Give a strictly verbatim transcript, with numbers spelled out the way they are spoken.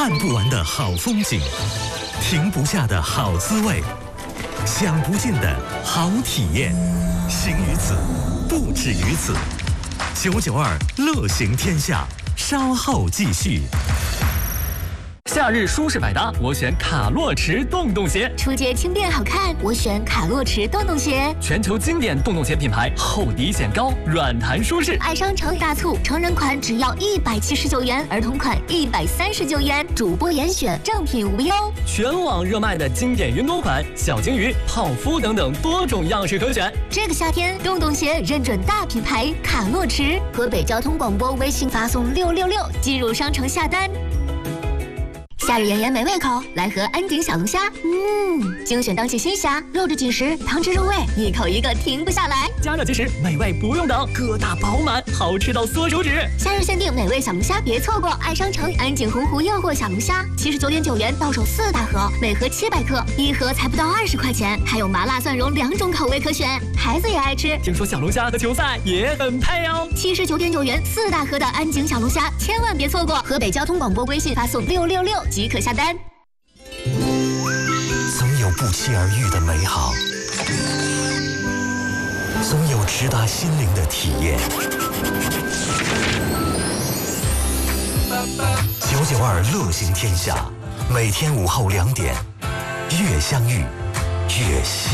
看不完的好风景，停不下的好滋味，享不尽的好体验。行于此，不止于此。九九二乐行天下，稍后继续。 夏日舒适百搭，我选卡洛驰洞洞鞋。 出街轻便好看，我选卡洛驰洞洞鞋。 全球经典洞洞鞋品牌，厚底显高，软弹舒适。 爱商城大促，成人款只要一百七十九元，儿童款一百三十九元，主播严选，正品无忧。 全网热卖的经典云朵款、小金鱼、泡芙等等多种样式可选。 这个夏天，洞洞鞋认准大品牌卡洛驰。河北交通广播微信发送六六六进入商城下单。夏日炎炎没胃口，来盒安井小龙虾。嗯，精选当季新虾，肉质紧实，汤汁入味，一口一个停不下来。 加热即食，美味不用等，个大饱满，好吃到缩手指。 夏日限定美味小龙虾，别错过！爱商城安井洪湖诱惑小龙虾，七十九点九元到手四大盒，每盒七百克，一盒才不到二十块钱，还有麻辣蒜蓉两种口味可选，孩子也爱吃。 听说小龙虾和球赛也很配哦。 七十九点九元四大盒的安井小龙虾，千万别错过！河北交通广播微信发送六六六即可下单。 总有不期而遇的美好，总有直达心灵的体验。九九二乐行天下，每天午后两点，越相遇越幸